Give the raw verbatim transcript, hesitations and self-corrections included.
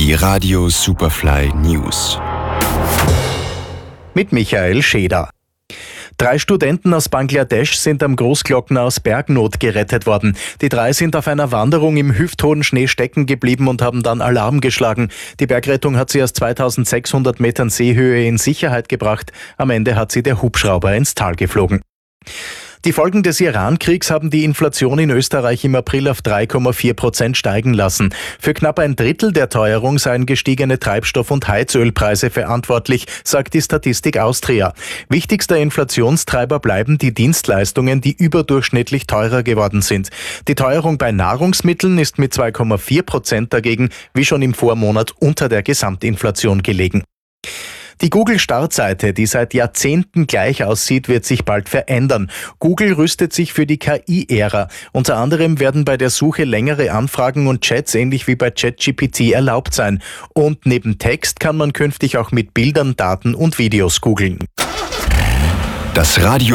Die Radio Superfly News. Mit Michael Scheder. Drei Studenten aus Bangladesch sind am Großglockner aus Bergnot gerettet worden. Die drei sind auf einer Wanderung im hüfthohen Schnee stecken geblieben und haben dann Alarm geschlagen. Die Bergrettung hat sie aus zweitausendsechshundert Metern Seehöhe in Sicherheit gebracht. Am Ende hat sie der Hubschrauber ins Tal geflogen. Die Folgen des Iran-Kriegs haben die Inflation in Österreich im April auf drei Komma vier Prozent steigen lassen. Für knapp ein Drittel der Teuerung seien gestiegene Treibstoff- und Heizölpreise verantwortlich, sagt die Statistik Austria. Wichtigster Inflationstreiber bleiben die Dienstleistungen, die überdurchschnittlich teurer geworden sind. Die Teuerung bei Nahrungsmitteln ist mit zwei Komma vier Prozent dagegen, wie schon im Vormonat, unter der Gesamtinflation gelegen. Die Google-Startseite, die seit Jahrzehnten gleich aussieht, wird sich bald verändern. Google rüstet sich für die K I-Ära. Unter anderem werden bei der Suche längere Anfragen und Chats ähnlich wie bei ChatGPT erlaubt sein. Und neben Text kann man künftig auch mit Bildern, Daten und Videos googeln. Das Radio